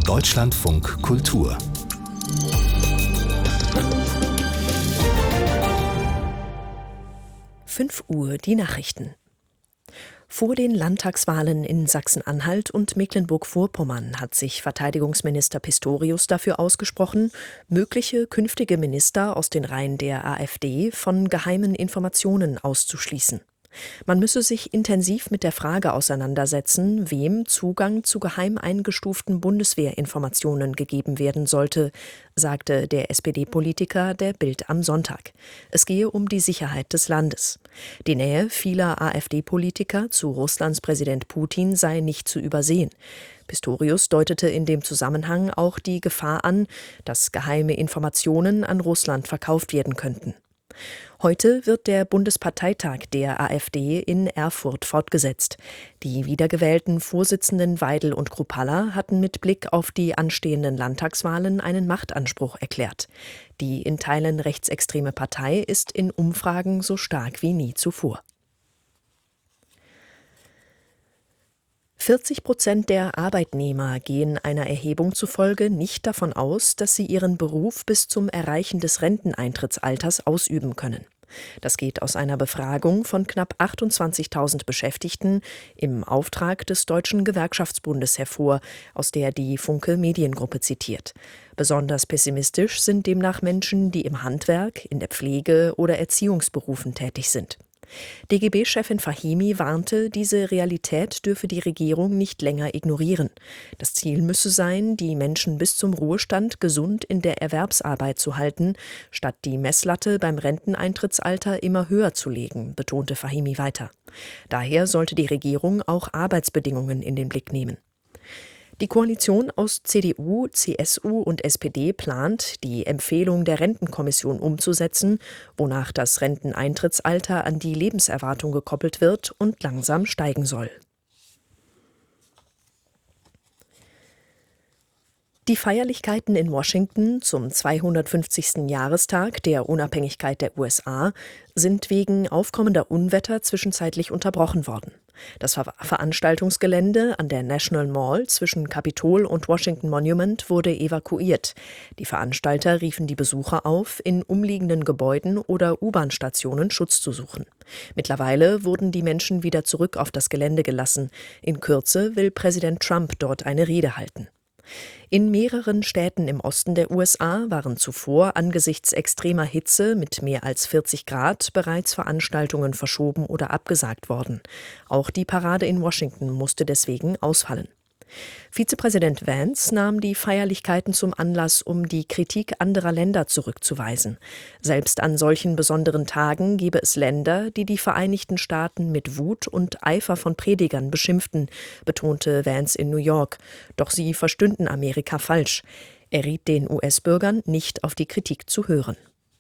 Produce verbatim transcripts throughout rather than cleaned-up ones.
Deutschlandfunk Kultur. fünf Uhr die Nachrichten. Vor den Landtagswahlen in Sachsen-Anhalt und Mecklenburg-Vorpommern hat sich Verteidigungsminister Pistorius dafür ausgesprochen, mögliche künftige Minister aus den Reihen der AfD von geheimen Informationen auszuschließen. Man müsse sich intensiv mit der Frage auseinandersetzen, wem Zugang zu geheim eingestuften Bundeswehrinformationen gegeben werden sollte, sagte der S P D-Politiker der Bild am Sonntag. Es gehe um die Sicherheit des Landes. Die Nähe vieler AfD-Politiker zu Russlands Präsident Putin sei nicht zu übersehen. Pistorius deutete in dem Zusammenhang auch die Gefahr an, dass geheime Informationen an Russland verkauft werden könnten. Heute wird der Bundesparteitag der AfD in Erfurt fortgesetzt. Die wiedergewählten Vorsitzenden Weidel und Kruppalla hatten mit Blick auf die anstehenden Landtagswahlen einen Machtanspruch erklärt. Die in Teilen rechtsextreme Partei ist in Umfragen so stark wie nie zuvor. vierzig Prozent der Arbeitnehmer gehen einer Erhebung zufolge nicht davon aus, dass sie ihren Beruf bis zum Erreichen des Renteneintrittsalters ausüben können. Das geht aus einer Befragung von knapp achtundzwanzigtausend Beschäftigten im Auftrag des Deutschen Gewerkschaftsbundes hervor, aus der die Funke Mediengruppe zitiert. Besonders pessimistisch sind demnach Menschen, die im Handwerk, in der Pflege oder Erziehungsberufen tätig sind. D G B-Chefin Fahimi warnte, diese Realität dürfe die Regierung nicht länger ignorieren. Das Ziel müsse sein, die Menschen bis zum Ruhestand gesund in der Erwerbsarbeit zu halten, statt die Messlatte beim Renteneintrittsalter immer höher zu legen, betonte Fahimi weiter. Daher sollte die Regierung auch Arbeitsbedingungen in den Blick nehmen. Die Koalition aus C D U, C S U und S P D plant, die Empfehlung der Rentenkommission umzusetzen, wonach das Renteneintrittsalter an die Lebenserwartung gekoppelt wird und langsam steigen soll. Die Feierlichkeiten in Washington zum zweihundertfünfzigsten Jahrestag der Unabhängigkeit der U S A sind wegen aufkommender Unwetter zwischenzeitlich unterbrochen worden. Das Ver- Veranstaltungsgelände an der National Mall zwischen Kapitol und Washington Monument wurde evakuiert. Die Veranstalter riefen die Besucher auf, in umliegenden Gebäuden oder U-Bahn-Stationen Schutz zu suchen. Mittlerweile wurden die Menschen wieder zurück auf das Gelände gelassen. In Kürze will Präsident Trump dort eine Rede halten. In mehreren Städten im Osten der U S A waren zuvor angesichts extremer Hitze mit mehr als vierzig Grad bereits Veranstaltungen verschoben oder abgesagt worden. Auch die Parade in Washington musste deswegen ausfallen. Vizepräsident Vance nahm die Feierlichkeiten zum Anlass, um die Kritik anderer Länder zurückzuweisen. Selbst an solchen besonderen Tagen gebe es Länder, die die Vereinigten Staaten mit Wut und Eifer von Predigern beschimpften, betonte Vance in New York. Doch sie verstünden Amerika falsch. Er riet den U S-Bürgern, nicht auf die Kritik zu hören.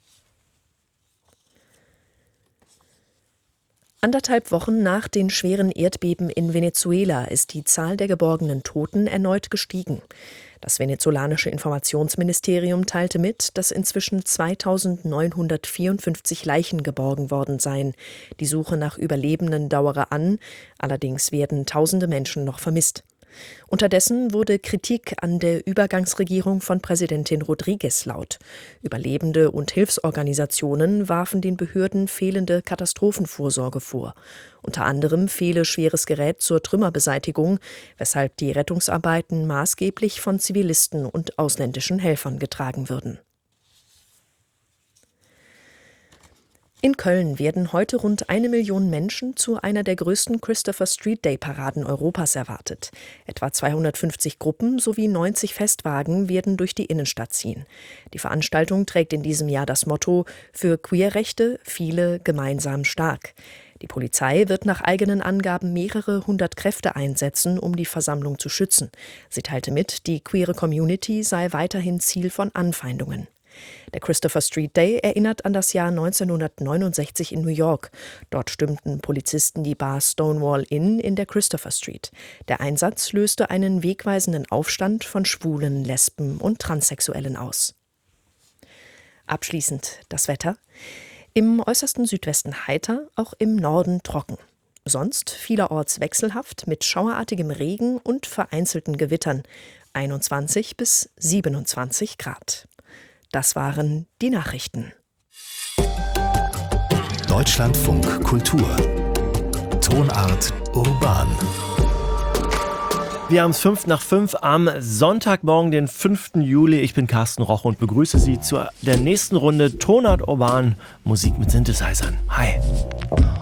Anderthalb Wochen nach den schweren Erdbeben in Venezuela ist die Zahl der geborgenen Toten erneut gestiegen. Das venezolanische Informationsministerium teilte mit, dass inzwischen zweitausendneunhundertvierundfünfzig Leichen geborgen worden seien. Die Suche nach Überlebenden dauere an, allerdings werden tausende Menschen noch vermisst. Unterdessen wurde Kritik an der Übergangsregierung von Präsidentin Rodriguez laut. Überlebende und Hilfsorganisationen warfen den Behörden fehlende Katastrophenvorsorge vor. Unter anderem fehle schweres Gerät zur Trümmerbeseitigung, weshalb die Rettungsarbeiten maßgeblich von Zivilisten und ausländischen Helfern getragen würden. In Köln werden heute rund eine Million Menschen zu einer der größten Christopher Street Day Paraden Europas erwartet. Etwa zweihundertfünfzig Gruppen sowie neunzig Festwagen werden durch die Innenstadt ziehen. Die Veranstaltung trägt in diesem Jahr das Motto „Für Queerrechte, viele gemeinsam stark“. Die Polizei wird nach eigenen Angaben mehrere hundert Kräfte einsetzen, um die Versammlung zu schützen. Sie teilte mit, die queere Community sei weiterhin Ziel von Anfeindungen. Der Christopher Street Day erinnert an das Jahr neunzehnhundertneunundsechzig in New York. Dort stürmten Polizisten die Bar Stonewall Inn in der Christopher Street. Der Einsatz löste einen wegweisenden Aufstand von Schwulen, Lesben und Transsexuellen aus. Abschließend das Wetter. Im äußersten Südwesten heiter, auch im Norden trocken. Sonst vielerorts wechselhaft mit schauerartigem Regen und vereinzelten Gewittern. einundzwanzig bis siebenundzwanzig Grad. Das waren die Nachrichten. Deutschlandfunk Kultur. Tonart urban. Wir haben es fünf nach fünf am Sonntagmorgen, den fünften Juli. Ich bin Carsten Roch und begrüße Sie zu der nächsten Runde Tonart urban, Musik mit Synthesizern. Hi.